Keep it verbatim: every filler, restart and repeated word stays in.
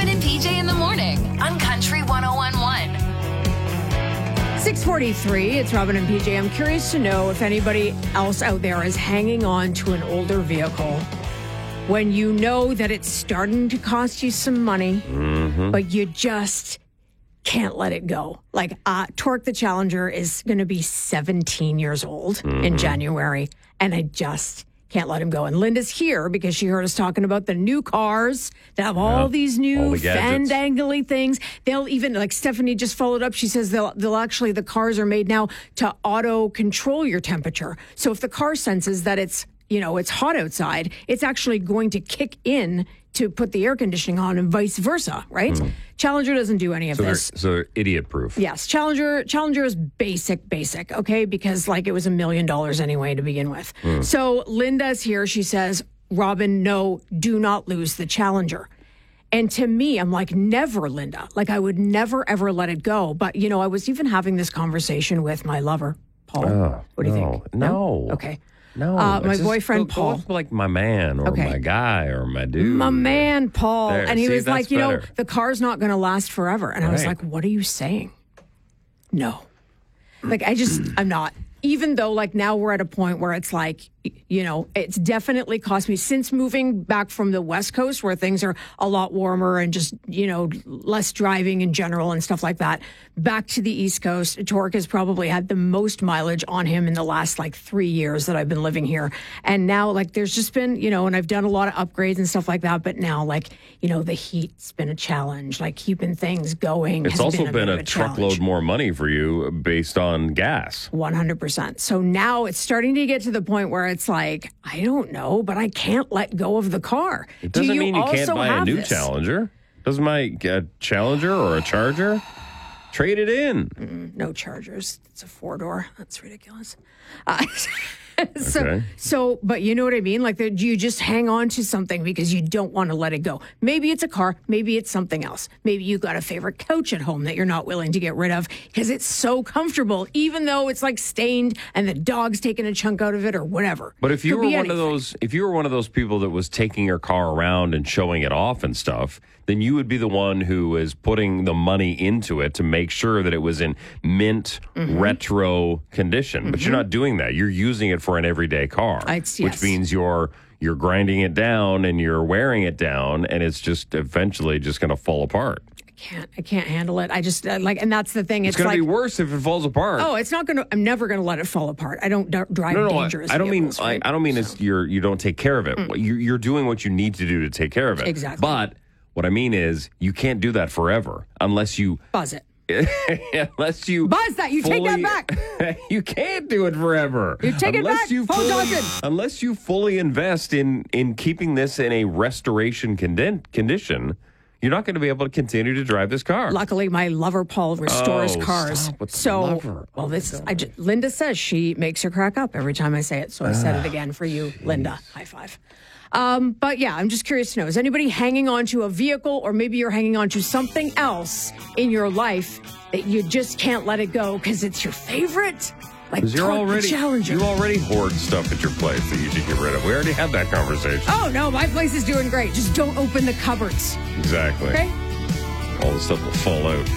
Robin and P J in the morning on Country one oh one point one. six forty-three, it's Robin and P J. I'm curious to know if anybody else out there is hanging on to an older vehicle when you know that it's starting to cost you some money, mm-hmm. but you just can't let it go. Like uh, Torque the Challenger is going to be seventeen years old mm-hmm. in January, and I just can't let him go. And Linda's here because she heard us talking about the new cars that have all yeah, these new all the fan-dangly things. They'll even, like Stephanie just followed up, she says they'll, they'll actually, the cars are made now to auto-control your temperature. So if the car senses that it's, you know, it's hot outside, it's actually going to kick in to put the air conditioning on and vice versa, right? Mm. Challenger doesn't do any of so this. They're, so they're idiot-proof. Yes. Challenger Challenger is basic, basic, okay? Because, like, it was a million dollars anyway to begin with. Mm. So Linda's here. She says, Robin, no, do not lose the Challenger. And to me, I'm like, never, Linda. Like, I would never, ever let it go. But, you know, I was even having this conversation with my lover, Paul. Oh, what do you no, think? No. no? Okay. No, uh, my just boyfriend go, Paul, go like my man or okay. my guy or my dude. My man Paul, there, and he see, was like, you better. know, the car's not going to last forever, and right. I was like, what are you saying? No, like I just, I'm not. Even though, like, now we're at a point where it's like, you know, it's definitely cost me since moving back from the West Coast where things are a lot warmer and just, you know, less driving in general and stuff like that. Back to the East Coast, Torque has probably had the most mileage on him in the last like three years that I've been living here. And now, like, there's just been, you know, and I've done a lot of upgrades and stuff like that. But now, like, you know, the heat's been a challenge, like keeping things going. It's has also been a, been bit a, of a truckload challenge. more money for you based on gas. one hundred percent. So now it's starting to get to the point where it's like, I don't know, but I can't let go of the car. It doesn't Do you mean you can't also buy a have new this? Challenger. Doesn't my a Challenger or a Charger? Trade it in. Mm, no Chargers. It's a four-door. That's ridiculous. Uh, so, Okay. so, but you know what I mean? Like, the, you just hang on to something because you don't want to let it go. Maybe it's a car. Maybe it's something else. Maybe you got a favorite couch at home that you're not willing to get rid of because it's so comfortable, even though it's like stained and the dog's taking a chunk out of it or whatever. But if you Could were be one anything. of those, if you were one of those people that was taking your car around and showing it off and stuff, then you would be the one who is putting the money into it to make sure that it was in mint mm-hmm. retro condition. Mm-hmm. But you're not doing that. You're using it for an everyday car, It's, which yes. means you're you're grinding it down and you're wearing it down, and it's just eventually just going to fall apart. I can't. I can't handle it. I just uh, like, and that's the thing. It's, It's, going like, to be worse if it falls apart. oh, it's not going to. I'm never going to let it fall apart. I don't d- drive No, no, dangerous. I, I don't mean vehicles, right? I, I don't mean So. it's you're you don't take care of it. Mm. You're, you're doing what you need to do to take care of it. Exactly. But what I mean is you can't do that forever unless you Buzz it. unless you Buzz that. You take that back. You can't do it forever. You take unless it back. You Paul fully, Johnson. Unless you fully invest in in keeping this in a restoration conden- condition, you're not going to be able to continue to drive this car. Luckily, my lover Paul restores Oh, cars. stop with the so, lover. well, Oh, this my I just, Linda says she makes her crack up every time I say it. So I said it again for you, Linda. High five. Um, but yeah, I'm just curious to know: is anybody hanging on to a vehicle, or maybe you're hanging on to something else in your life that you just can't let it go because it's your favorite? Like, Because you're Torque the already Challenger. you already hoard stuff at your place that you should get rid of. We already had that conversation. Oh no, my place is doing great. Just don't open the cupboards. Exactly. Okay. All the stuff will fall out.